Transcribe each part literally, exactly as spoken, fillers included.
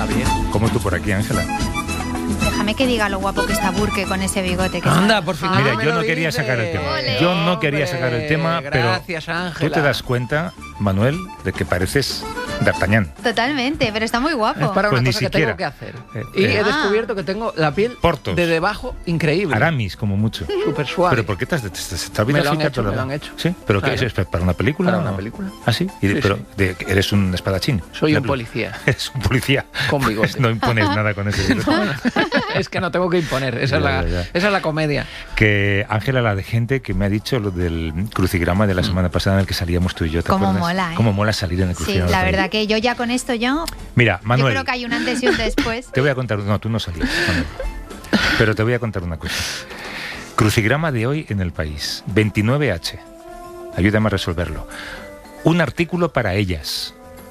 Javier. Como tú por aquí, Ángela. Déjame que diga lo guapo que está Burke con ese bigote que Anda, sale. por fin. Mira, me yo lo no quería dices. sacar el tema. Ole. Yo no quería sacar el tema, pero Gracias, Ángela. tú te das cuenta, Manuel, de que pareces D'Artagnan. Totalmente, pero está muy guapo. Es para Pues una ni cosa que siquiera. tengo que hacer. Eh, Y eh. he descubierto que tengo la piel Portos. de debajo increíble. Aramis, como mucho. Súper suave. ¿Pero por qué te has, te, te, te, te Me lo han fíjate hecho, todo me lo han demás? hecho. ¿Sí? ¿Pero Claro. qué es? ¿Para una película? Para una o- película. ¿Ah, sí? Y de- Sí, pero sí. de- eres un espadachín. Soy un Una- policía. Eres un policía. Con bigote. No impones nada con ese bigote. Es que no tengo que imponer. Esa, Ya, es, la, ya, ya. esa es la comedia. Que Ángela, la de gente que me ha dicho lo del crucigrama de la semana pasada en el que salíamos tú y yo, ¿te Cómo acuerdas? mola, ¿eh? Cómo mola salir en el Sí, crucigrama. la del verdad país. que yo ya con esto yo, Mira, yo Manuel, creo que hay un antes y un después. te voy a contar... No, tú no salías, Manuel. Pero te voy a contar una cosa. Crucigrama de hoy en el país. veintinueve hache. Ayúdame a resolverlo. Un artículo para ellas.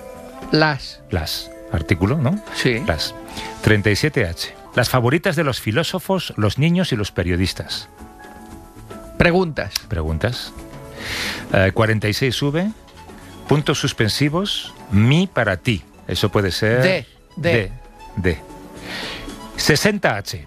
Las. Las. Artículo, ¿no? Sí. Las. treinta y siete hache. Las favoritas de los filósofos, los niños y los periodistas. Preguntas. Preguntas. Eh, cuarenta y seis V. Puntos suspensivos. Mi para ti. Eso puede ser... De, de. De. de. sesenta hache.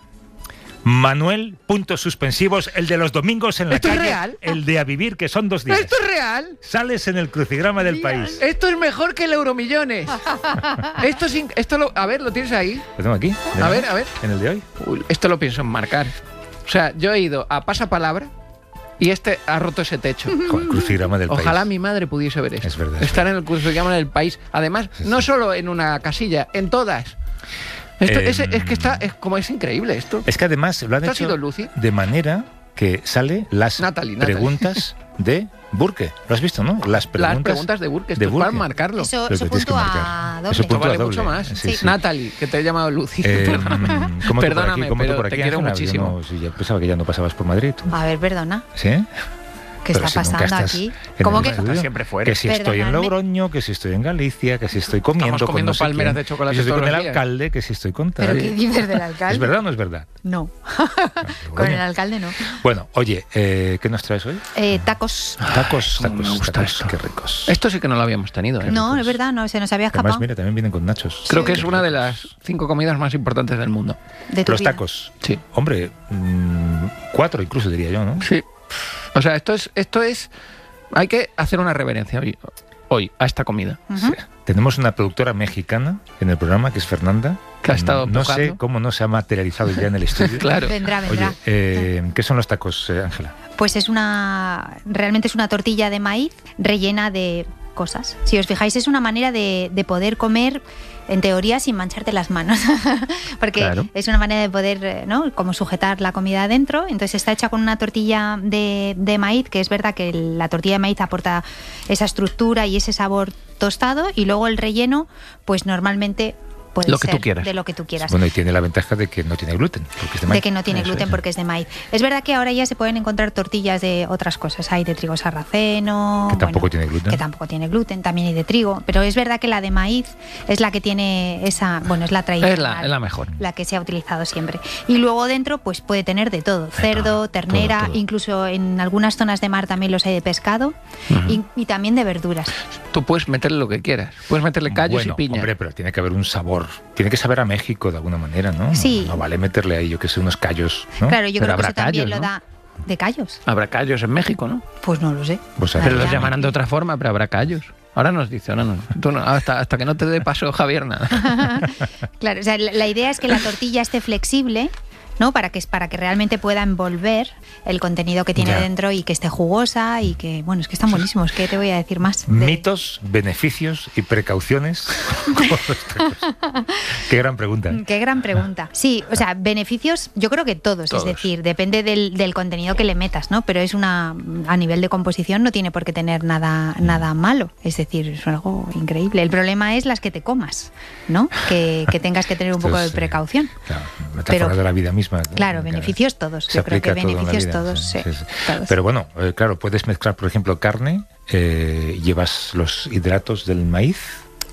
Manuel, puntos suspensivos. El de los domingos en la ¿Esto es calle. real? El de a vivir, que son dos días. ¿Esto es real? Sales en el crucigrama del país. Esto es mejor que el Euromillones. esto es in- esto lo, a ver, ¿lo tienes ahí? Lo tengo aquí. A ver, a ver. En el de hoy. Uy, esto lo pienso en marcar. O sea, yo he ido a pasapalabra y este ha roto ese techo. Joder, crucigrama del Ojalá país. mi madre pudiese ver esto. Es verdad, es Estar en el crucigrama del país. Además, Sí, sí. no solo en una casilla, en todas. Esto, Em, es, es que está, es como es increíble esto. Es que además lo han ¿Esto ha hecho sido Lucy? de manera que sale las Natalie, Natalie. preguntas de Burke. ¿Lo has visto, no? Las preguntas, Las preguntas de Burke, esto de es para Burke. marcarlo. Eso, Lo eso que tienes que punto marcar. a Eso doble. Esto punto vale a doble. mucho más. Sí, sí. Natalie, que te he llamado Lucy. Eh, Perdona. ¿cómo tú por Perdóname, aquí? ¿Cómo tú pero por te aquí, quiero Ángela? muchísimo. Yo, no- sí, yo pensaba que ya no pasabas por Madrid. ¿Tú? A ver, perdona. ¿Sí? ¿Qué Pero está si nunca pasando estás aquí? en ¿Cómo el que? estudio. Siempre fuera. Que si estoy en Perdonadme. Logroño, que si estoy en Galicia, que si estoy comiendo Estamos con comiendo no sé palmeras quién, de chocolate que si estoy todos con el los días. alcalde, que si estoy con tal. ¿Pero qué dices del alcalde? ¿Es verdad o no es verdad? No. Con Bueno. el alcalde no. Bueno, oye, eh, ¿qué nos traes hoy? Eh, tacos. Tacos, cómo me tacos, gusta tacos, esto. qué ricos. Esto sí que no lo habíamos tenido. ¿eh? No, es verdad, no, se nos había Además, escapado. mira, también vienen con nachos. Creo que es una de las cinco comidas más importantes del mundo. De tu Los vida. tacos. Sí. Hombre, mmm, cuatro incluso diría yo, ¿no? Sí. O sea, esto es, esto es. Hay que hacer una reverencia hoy, hoy a esta comida. Ujú. Sí. Tenemos una productora mexicana en el programa, que es Fernanda. Que ha estado No empujando. sé cómo no se ha materializado ya en el estudio. Claro. Vendrá, vendrá. Oye, eh, ¿qué son los tacos, eh, Ángela? Pues es una. Realmente es una tortilla de maíz rellena de cosas. Si os fijáis, es una manera de, de poder comer, en teoría, sin mancharte las manos. Porque Claro. es una manera de poder, eh, ¿no? Como sujetar la comida adentro. Entonces está hecha con una tortilla de, de maíz, que es verdad que la tortilla de maíz aporta esa estructura y ese sabor tostado. Y luego el relleno, pues normalmente puede Lo que ser tú quieras. de lo que tú quieras. Bueno, y tiene la ventaja de que no tiene gluten, porque es de maíz. De que no tiene Eso gluten es. porque es de maíz. Es verdad que ahora ya se pueden encontrar tortillas de otras cosas. Hay de trigo sarraceno. Que tampoco bueno, tiene gluten. Que tampoco tiene gluten. También hay de trigo. Pero es verdad que la de maíz es la que tiene esa. Bueno, es la tradicional. Es la, es la mejor. La que se ha utilizado siempre. Y luego dentro, pues puede tener de todo: cerdo, todo, ternera, todo, todo. incluso en algunas zonas de mar también los hay de pescado Ujú. y, y también de verduras. Tú puedes meterle lo que quieras. Puedes meterle callos Bueno, y piña. hombre, pero tiene que haber un sabor. Tiene que saber a México de alguna manera, ¿no? Sí. No, no vale meterle ahí, yo que sé, unos callos, ¿no? Claro, yo Pero creo que habrá eso también callos, lo ¿no? da. ¿De callos? Habrá callos en México, ¿no? Pues no lo sé. Pues, a Ah, Pero ver, los ya. llamarán de otra forma, pero habrá callos. Ahora nos dice, ahora no. Tú no hasta, hasta que no te dé paso, Javier, nada. Claro, o sea, la, la idea es que la tortilla esté flexible, ¿no? Para que, para que realmente pueda envolver el contenido que tiene Ya. dentro y que esté jugosa y que, bueno, es que están buenísimos. ¿Qué te voy a decir más? De- mitos, beneficios y precauciones con los tacos. Qué gran pregunta. Qué gran pregunta. Sí, o sea, beneficios yo creo que todos, Todos. es decir, depende del, del contenido que le metas, ¿no? Pero es una, a nivel de composición no tiene por qué tener nada, nada malo, es decir, es algo increíble. El problema es las que te comas, ¿no? Que, que tengas que tener un Esto poco es, de precaución. eh, Claro, metáfora Pero- de la vida misma. Claro, beneficios todos. Se Yo creo que aplica todo en la beneficios vida, todos, sí, sí, sí, sí. todos. Pero bueno, eh, claro, puedes mezclar, por ejemplo, carne, eh, llevas los hidratos del maíz.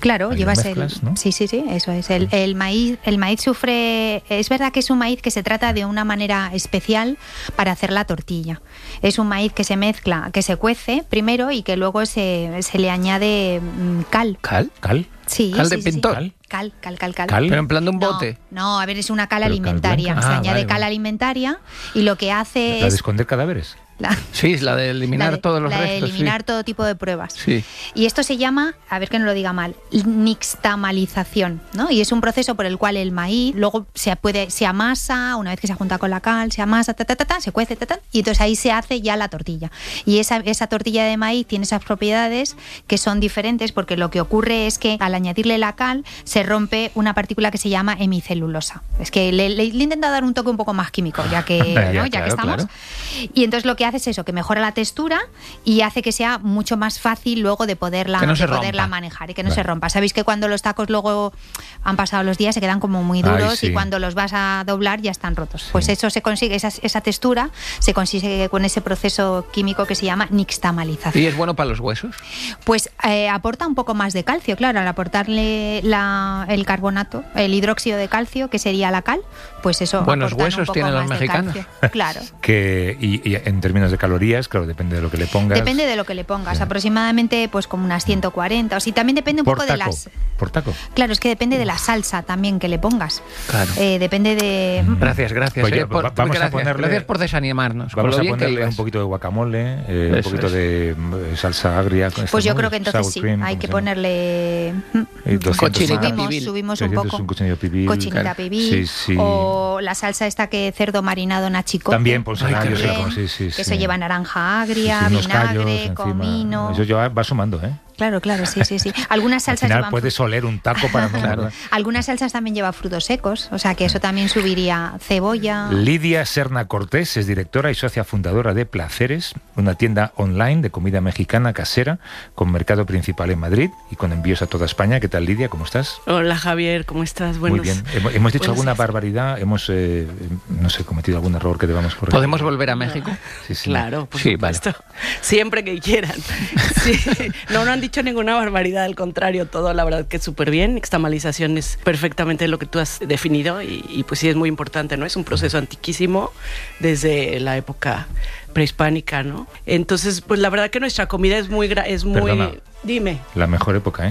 Claro, Ahí llevas lo mezclas, el... ¿no? Sí, sí, sí, eso es. El, el maíz el maíz sufre... Es verdad que es un maíz que se trata de una manera especial para hacer la tortilla. Es un maíz que se mezcla, que se cuece primero y que luego se, se le añade mm, cal. ¿Cal? ¿Cal? Sí, ¿Cal sí, de sí, sí. pintor? ¿Cal? Cal, cal, cal, cal. ¿Cal? Pero en plan de un No, bote. No, a ver, es una cal Pero cal alimentaria. blanca. Se Ah, añade vale, cal vale. alimentaria alimentaria y lo que hace ¿La de es... esconder cadáveres? la- Sí, es la de eliminar la de- todos los la de restos. eliminar sí. todo tipo de pruebas. Sí. Y esto se llama, a ver que no lo diga mal, nixtamalización, ¿no? Y es un proceso por el cual el maíz luego se puede se amasa, una vez que se junta con la cal, se amasa, ta, ta, ta, ta, se cuece, ta, ta, y entonces ahí se hace ya la tortilla. Y esa, esa tortilla de maíz tiene esas propiedades que son diferentes porque lo que ocurre es que al añadirle la cal se rompe una partícula que se llama hemicelulosa. Es que le, le, le he intentado dar un toque un poco más químico, ya que, Ya, ¿no? ya claro, que estamos. claro. Y entonces lo que hace es eso, que mejora la textura y hace que sea mucho más fácil luego de poderla, Que no de se poderla rompa. manejar y que no Vale. se rompa. Sabéis que cuando los tacos luego han pasado los días se quedan como muy Ay, duros sí. y cuando los vas a doblar ya están rotos. Sí. Pues eso se consigue, esa, esa textura se consigue con ese proceso químico que se llama nixtamalización. ¿Y es bueno para los huesos? Pues eh, aporta un poco más de calcio, claro, al aportarle la, el carbonato, el hidróxido de calcio, que sería la cal, pues eso Buenos aportan un huesos poco tienen los más de mexicanos. calcio. Claro. Que, y, y en términos de calorías, claro, depende de lo que le pongas. Depende de lo que le pongas, Sí. aproximadamente pues como unas ciento cuarenta, o sí, también depende un por poco taco, de las... por taco. Claro, es que depende de la salsa también que le pongas. Claro. Eh, depende de... Gracias, gracias. Pues eh, ya, por- va- vamos a gracias, ponerle- gracias por desanimarnos. con Vamos lo a bien que ponerle ibas. un poquito de guacamole, eh, un Eso poquito es. de mm, salsa agria. con esta, Pues yo ¿no? creo que entonces Sour sí, cream, hay ¿cómo que se llama? ponerle... Y doscientos Cochinita más. subimos, pibil. subimos un trescientos poco. un cochinillo pibil. Cochinita Claro. pibil. Sí, sí. O la salsa esta que cerdo marinado nachicote. También, por Ay, qué yo sé bien. cómo, sí, sí, Que sí. eso lleva naranja Sí, agria, sí, unos callos vinagre, encima. comino... Eso ya va sumando, ¿eh? Claro, claro, sí, sí, sí. Algunas Al salsas final llevan puedes oler un taco para no... Claro. Algunas salsas también llevan frutos secos, o sea que eso también subiría cebolla. Lidia Serna Cortés es directora y socia fundadora de Placeres, una tienda online de comida mexicana casera con mercado principal en Madrid y con envíos a toda España. ¿Qué tal, Lidia? ¿Cómo estás? Hola Javier, ¿cómo estás? Buenos, Muy bien. Hemos, hemos dicho buenos alguna días. barbaridad, hemos, eh, no sé, cometido algún error que debamos corregir. ¿Podemos volver a México? Sí, sí. Claro, por Sí, vale. supuesto. Siempre que quieran. Sí. No, no han dicho ninguna barbaridad, al contrario, todo la verdad que es súper bien. Nixtamalización es perfectamente lo que tú has definido y, y pues sí es muy importante, ¿no? Es un proceso antiquísimo desde la época prehispánica, ¿no? Entonces, pues la verdad que nuestra comida es muy... gra- es muy Perdona. Dime. La mejor época, ¿eh?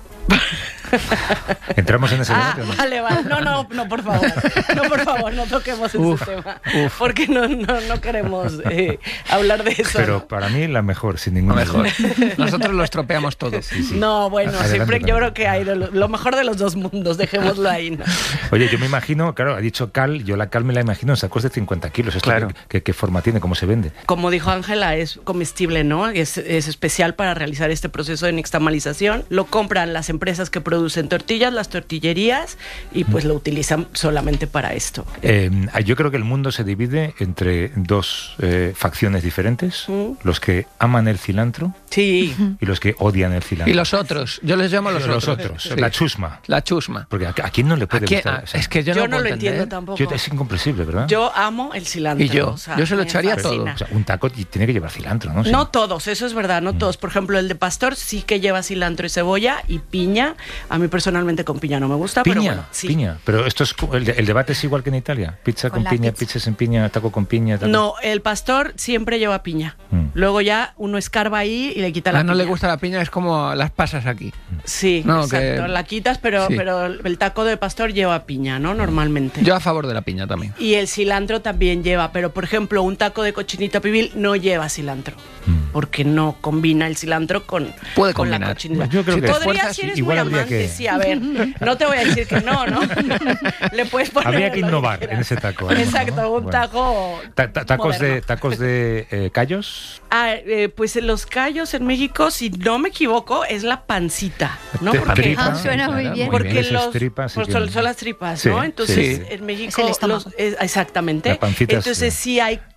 ¿Entramos en ese Ah, debate o no? vale, vale. No, no, no, por favor. No, por favor, no toquemos Uf, ese tema. uf. Porque no, no, no queremos eh, hablar de eso. Pero ¿no? para mí la mejor, sin ningún Mejor. Nosotros lo estropeamos todo. Sí, sí. No, bueno, Adelante, siempre yo adelante. creo que hay de lo, lo mejor de los dos mundos, dejémoslo ahí, ¿no? Oye, yo me imagino, claro, ha dicho cal, yo la cal me la imagino en sacos de cincuenta kilos. ¿Esto Claro. qué, qué- qué forma tiene? ¿Cómo se vende? Como dijo Ángela, es comestible, ¿no? Es, es especial para realizar este proceso de nixtamalización. Lo compran las empresas que producen tortillas, las tortillerías, y pues lo utilizan solamente para esto. Eh, yo creo que el mundo se divide entre dos eh, facciones diferentes, Mm. los que aman el cilantro Sí. y los que odian el cilantro. Y los otros, yo les llamo los, Los otros. otros, Sí. la chusma. La chusma. Porque a, ¿a quién no le ¿A puede quién? gustar? Ah, O sea, es que yo, Yo, no, no puedo lo entiendo entender. tampoco. yo- es incomprensible, ¿verdad? Yo amo el cilantro. Y yo, o sea, yo se lo me echaría fascina. todo. O sea, un taco y tiene que llevar cilantro, ¿no? Sí. No todos, eso es verdad, no todos. Por ejemplo, el de pastor sí que lleva cilantro y cebolla y piña. A mí personalmente con piña no me gusta, Piña, pero bueno, sí. piña. Pero esto es el, el debate es igual que en Italia. Pizza Con con, la piña, pizza. pizza sin piña, taco con piña. Taco... No, el pastor siempre lleva piña. Mm. Luego ya uno escarba ahí y le quita la A no piña. le gusta la piña, es como las pasas aquí. Sí, No, exacto. que- La quitas, pero, Sí. pero el taco de pastor lleva piña, ¿no? Normalmente. Yo a favor de la piña también. Y el cilantro también lleva, pero por ejemplo, un taco de cochinita pibil no lleva cilantro. Mm. Porque no combina el cilantro con, Puede con la combinar. cochinita. Yo creo Si que te Podría, esfuerzas, si eres igual muy habría amante, que- sí, a ver, no te voy a decir que no, ¿no? Le puedes poner Habría que lo innovar quieras. en ese taco. ¿no? Exacto, un Bueno. taco Ta- ta- tacos de moderno. tacos de eh, callos. Ah, eh, pues en los callos en México, si no me equivoco, es la pancita, ¿no? Te- Porque, tripa, Ah, suena muy claro, bien. muy porque Esas los tripas sí pues que- son, son las tripas, Sí, ¿no? Entonces sí. en México Es el estómago. los- es- exactamente. La pancita es- Entonces sí hay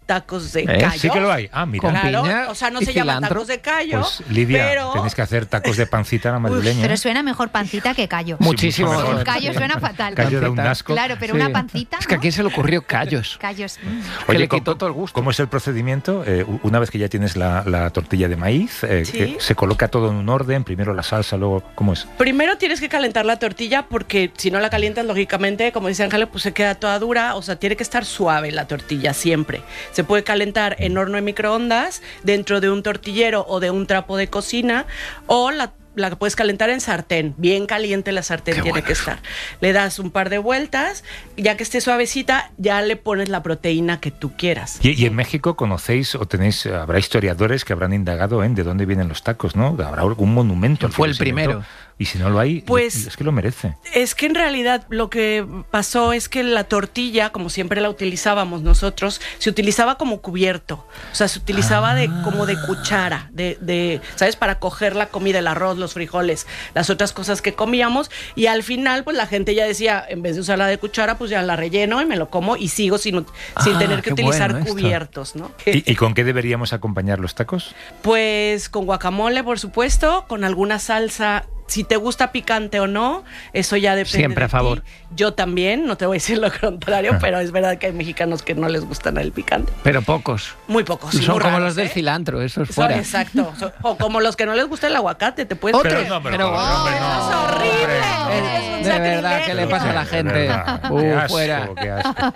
tacos de ¿Eh? callo. Sí que lo hay. Ah, mira. Con Claro, piña o sea, no y se llaman cilantro. tacos de callo, Pues Lidia, pero... tenéis que hacer tacos de pancita a la madrileña. Pero suena mejor pancita que callo. Sí, Muchísimo mucho mejor. mejor. Callo Sí. suena fatal. Callo da un Pancita. asco. Claro, pero Sí. una pancita, Es que a ¿no? quién se le ocurrió callos. Callos. mm. Que le ¿cómo- quitó todo el gusto. ¿Cómo es el procedimiento? Eh, u- una vez que ya tienes la, la tortilla de maíz, eh, Sí. eh, se coloca todo en un orden, primero la salsa, luego, ¿cómo es? Primero tienes que calentar la tortilla porque si no la calientas, lógicamente, como dice Ángel, pues se queda toda dura. O sea, tiene que estar suave la tortilla siempre. Se puede calentar en horno de microondas, dentro de un tortillero o de un trapo de cocina, o la la que puedes calentar en sartén, bien caliente la sartén Qué tiene bueno que eso. estar. Le das un par de vueltas, ya que esté suavecita, ya le pones la proteína que tú quieras. Y, y en México conocéis o tenéis, habrá historiadores que habrán indagado en de dónde vienen los tacos, ¿no? Habrá algún monumento. al que Fue el los inventó. primero. Y si no lo hay, Pues- es que lo merece. Es que en realidad lo que pasó es que la tortilla, como siempre la utilizábamos nosotros, se utilizaba como cubierto. O sea, se utilizaba de como de cuchara, de, de, ¿sabes? Para coger la comida, el arroz, los frijoles, las otras cosas que comíamos. Y al final, pues la gente ya decía, en vez de usarla de cuchara, pues ya la relleno y me lo como y sigo sin, ut- sin Ah, tener que qué utilizar bueno esto. cubiertos, ¿no? ¿Y, y con qué deberíamos acompañar los tacos? Pues con guacamole, por supuesto, con alguna salsa. Si te gusta picante o no, eso ya depende. Siempre de a favor. ti. Yo también, no te voy a decir lo contrario, pero es verdad que hay mexicanos que no les gustan el picante. Pero pocos. Muy pocos. y Son muy como raros, los del ¿eh? cilantro, esos Son- fuera. exacto. Son- o como los que no les gusta el aguacate, te puedes Otro. creer. Pero no, pero Pero, por favor, hombre, no. es horrible. Eh, Es un de verdad, ¿qué le sacrilegio. pasa a la De gente? verdad, Uh, qué asco, fuera. qué asco.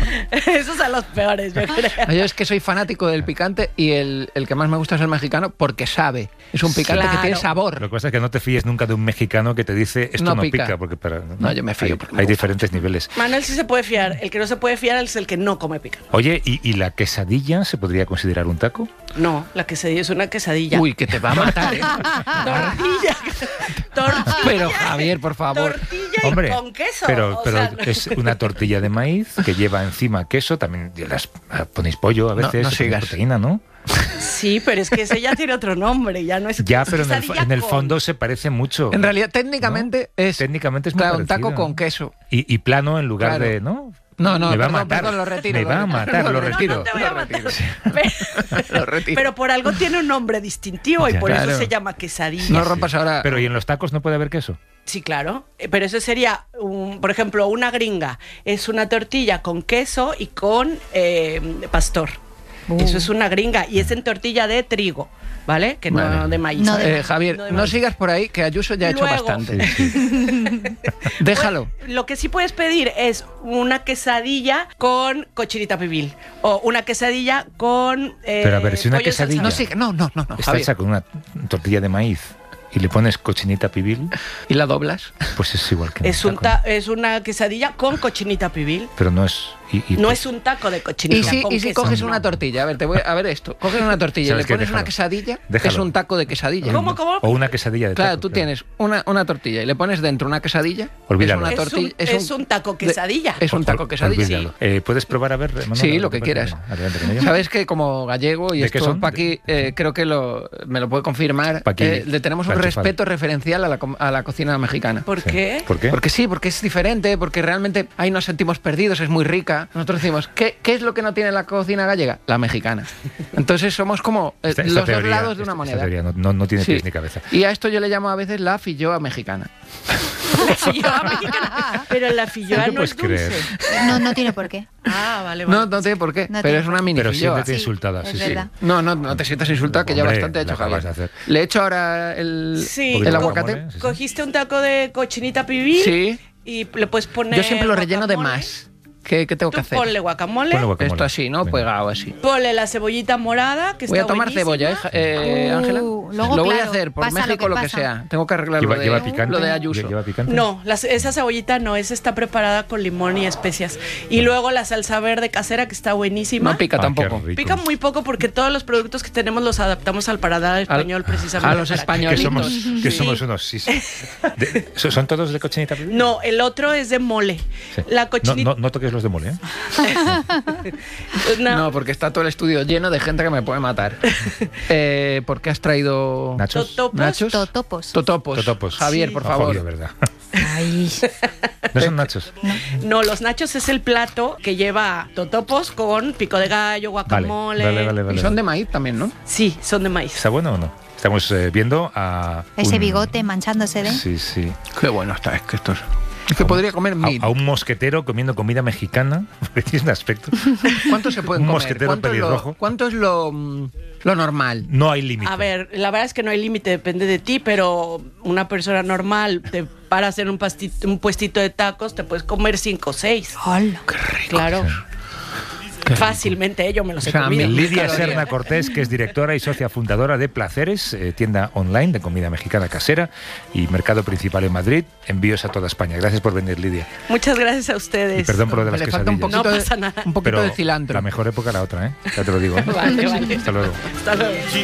Esos son los peores, yo creo. Yo es que soy fanático del picante y el, el que más me gusta es el mexicano porque sabe. Es un picante Claro. que tiene sabor. Lo que pasa es que no te fíes nunca de un mexicano que te dice esto No no, pica. pica. porque para, No, yo me fío Hay, porque me hay gusta diferentes niveles. Manuel sí se puede fiar. El que no se puede fiar es el que no come picante. Oye, ¿y, y la quesadilla se podría considerar un taco? No, la quesadilla es una quesadilla. Uy, que te va a matar, ¿eh? Tortilla. Tortilla. Pero, Javier, por favor. Tortilla y Hombre, con queso. pero, o pero sea, es una tortilla de maíz que lleva encima queso, también las ponéis pollo a No, veces, no ponéis sigas. proteína, ¿no? Sí, pero es que ese ya tiene otro nombre, ya no es Ya, pero en el, fo- quesadilla en el con- fondo se parece mucho. En realidad, técnicamente es, Técnicamente es muy claro, un taco parecido. con queso. Y, y plano en lugar Claro. de, ¿no? No, no, me va perdón, a matar. perdón, lo retiro, Me lo va a retiro. matar, No, lo no, no, retiro. No te voy a Lo matar. retiro. Lo retiro. Pero por algo tiene un nombre distintivo y Ya. por Claro. eso se llama quesadilla. No rompas ahora. Pero ¿y en los tacos no puede haber queso? Sí, claro. Eh, Pero eso sería, un- por ejemplo, una gringa. Es una tortilla con queso y con eh, pastor. Uh. Eso es una gringa y es en tortilla de trigo, ¿vale? Que no Vale. de maíz. No de Eh, Javier, No de no maíz. sigas por ahí, que Ayuso ya ha hecho Luego. bastante. Déjalo. Pues, lo que sí puedes pedir es una quesadilla con cochinita pibil o una quesadilla con eh, Pero a ver, si una pollo en salsa quesadilla- No verde. sigas. No, no, no, no, Estás Javier. hecha con una tortilla de maíz y le pones cochinita pibil, ¿Y la doblas? pues es igual que Es, un un taco. ta- es una quesadilla con cochinita pibil. Pero no es... y- y No pues- es un taco de cochinita. Y si, con y si queso, coges no. una tortilla, a ver, te voy a, a ver esto. Coges una tortilla y ¿Sabes le qué? pones una Déjalo. quesadilla, Déjalo. es un taco de quesadilla. ¿Cómo, cómo? O una quesadilla de Claro, taco, tú tienes una, una tortilla y le pones dentro una quesadilla. Olvídalo. Es una Es un- tortilla. es un taco de- quesadilla. Es un taco Ol- quesadilla. olvídalo. Eh, ¿Puedes probar a ver, Manuel? Sí, A ver lo qué que te quieras. parece? Adelante con ello. Sabes que como gallego, y ¿De qué esto son? Paqui eh, creo que lo, me lo puede confirmar, Paqui, eh, le tenemos un Pancho respeto referencial a la, com- a la cocina mexicana. ¿Por Sí. qué? ¿Por qué? Porque sí, porque es diferente, porque realmente ahí nos sentimos perdidos, es muy rica. Nosotros decimos, ¿qué, qué es lo que no tiene la cocina gallega? La mexicana. Entonces somos como eh, Esta- esta los teoría- dos lados de una esta- moneda. esta teoría no, no- no tiene Sí. pies ni cabeza. Y a esto yo le llamo a veces la filloa mexicana. La filloa mexicana. Pero la filloa ¿Qué no es puedes dulce. creer? No, no tiene por qué. Ah, vale, vale. No, no tiene por qué, No pero tiene es una por qué. mini Pero filloa. siéntete Sí, insultada, es sí, sí. verdad. No, no, no te sientas insultada, que ya Hombre, bastante he hecho, lo acabas Javier. de hacer. Le he hecho ahora el, Sí, Poquito el de aguacate. guacamole, sí, sí. Cogiste un taco de cochinita pibil Sí. y le puedes poner. Yo siempre lo relleno de guacamole. más. ¿Qué, qué tengo Tú que hacer? ponle guacamole, Ponle guacamole. Esto así, ¿no? Venga. Pegado así. ponle la cebollita morada, que Voy a está tomar buenísima. cebolla, ¿eh, Ja- eh, Uh, Ángela? luego, lo voy a claro, hacer por pasa lo México, que lo que, pasa. sea. Tengo que arreglar ¿Lleva, lo de, lleva picante? lo de Ayuso. ¿Lleva picante? No, las- esa cebollita no, esa está preparada con limón y especias. Y luego la salsa verde casera, que está buenísima. No pica Ah, qué tampoco. rico. Pica muy poco porque todos los productos que tenemos los adaptamos al paladar español precisamente. a los para que- Que españolitos. somos, que Sí. somos unos... Sí, sí. De- ¿son son todos de cochinita pibil? No, el otro es de mole. Sí. La No, cochinita... no, no toques los de mole, ¿eh? no, No, porque está todo el estudio lleno de gente que me puede matar. eh, ¿Por qué has traído ¿Nachos? Totopos. nachos? Totopos. Totopos. Totopos. Javier, Sí. por No, favor. jodido, ¿verdad? Ay. ¿No son nachos? No, los nachos es el plato que lleva totopos con pico de gallo, guacamole. Vale, vale, vale, vale. Y son de maíz también, ¿no? Sí, son de maíz. ¿Está bueno o no? Estamos eh, viendo a... Ese un- bigote manchándose de... Sí, sí. Qué bueno está, es que esto es... Es que podría comer mil. A, a un mosquetero comiendo comida mexicana. Tiene un aspecto. ¿Cuánto se pueden un comer? mosquetero ¿Cuánto es, pelirrojo. lo, ¿Cuánto es lo, mm, lo normal? No hay límite. A ver, la verdad es que no hay límite, depende de ti, pero una persona normal te paras en un, pastito, un puestito de tacos, te puedes comer cinco o seis. ¡Hola! Claro. Qué rico. Fácilmente, eh, yo me los he O sea, comido. mil Lidia calorías. Serna Cortés, que es directora y socia fundadora de Placeres, eh, tienda online de comida mexicana casera y mercado principal en Madrid. Envíos a toda España. Gracias por venir, Lidia. Muchas gracias a Y ustedes. perdón por lo de las Le falta un quesadillas. poquito, No de, pasa nada. un poquito Pero de cilantro. la mejor época la otra, ¿eh? Ya te lo digo. ¿eh? Vale, vale. Hasta luego. Hasta luego.